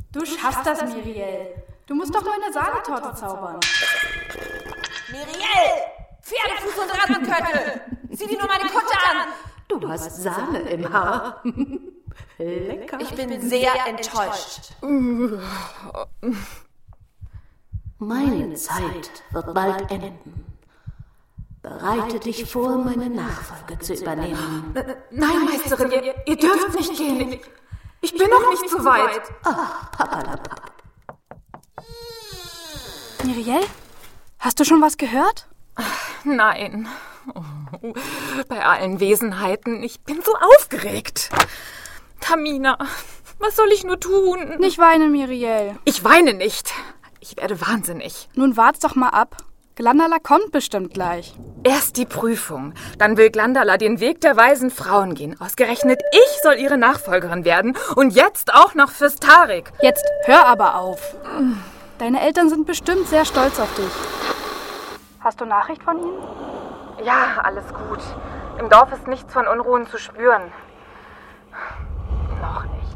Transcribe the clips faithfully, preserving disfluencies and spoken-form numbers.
Du schaffst das, Miriel. Du musst doch nur eine Sahnetorte zaubern. Miriel! Pferdefuß und Rattenköttel! Sieh dir nur meine Kutte an! Du hast Sahne im Haar. Lecker. Ich bin sehr enttäuscht. Meine Zeit wird bald enden. Bereite dich vor, meine Nachfolge zu übernehmen. Nein, Meisterin, ihr, ihr dürft nicht gehen. Ich, ich bin noch nicht so weit. Ach, Papalapap. Miriel, hast du schon was gehört? Nein. Oh, bei allen Wesenheiten, ich bin so aufgeregt. Tamina, was soll ich nur tun? Nicht weinen, Miriel. Ich weine nicht. Ich werde wahnsinnig. Nun wart's doch mal ab. Glandala kommt bestimmt gleich. Erst die Prüfung. Dann will Glandala den Weg der weisen Frauen gehen. Ausgerechnet ich soll ihre Nachfolgerin werden. Und jetzt auch noch fürs Tarik. Jetzt hör aber auf. Deine Eltern sind bestimmt sehr stolz auf dich. Hast du Nachricht von ihnen? Ja, alles gut. Im Dorf ist nichts von Unruhen zu spüren. Noch nicht.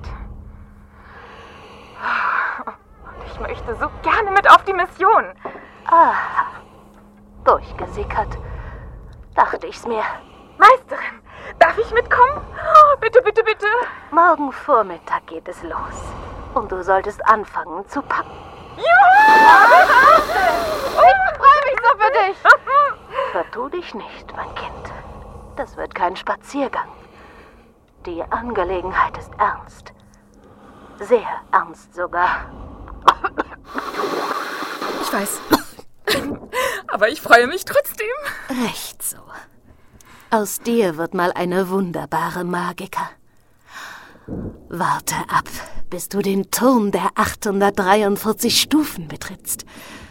Und ich möchte so gerne mit auf die Mission. Ah, durchgesickert. Dachte ich's mir. Meisterin, darf ich mitkommen? Oh, bitte, bitte, bitte. Morgen Vormittag geht es los. Und du solltest anfangen zu packen. Juhu! Ich freue mich so für dich. Vertu dich nicht, mein Kind. Das wird kein Spaziergang. Die Angelegenheit ist ernst. Sehr ernst sogar. Ich weiß. Aber ich freue mich trotzdem. Recht so. Aus dir wird mal eine wunderbare Magiker. Warte ab, bis du den Turm der achthundertdreiundvierzig Stufen betrittst.